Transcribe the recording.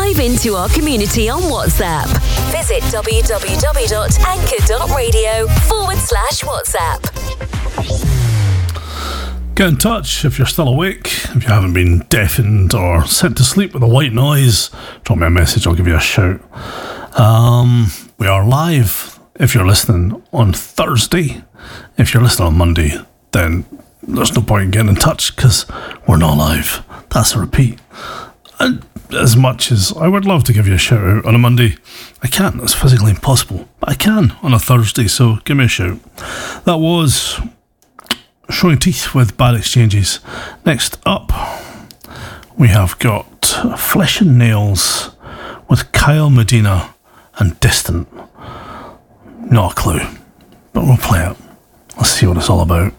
Dive into our community on WhatsApp. Visit www.anchor.radio/WhatsApp. Get in touch if you're still awake. If you haven't been deafened or sent to sleep with a white noise, drop me a message, I'll give you a shout. We are live if you're listening on Thursday. If you're listening on Monday, then there's no point in getting in touch because we're not live. That's a repeat. And as much as I would love to give you a shout out on a Monday, I can't. It's physically impossible. But I can on a Thursday, so give me a shout. That was Showing Teeth with Bad Exchanges. Next up, we have got Flesh and Nails with Kyle Medina and Distant. Not a clue, but we'll play it. Let's see what it's all about.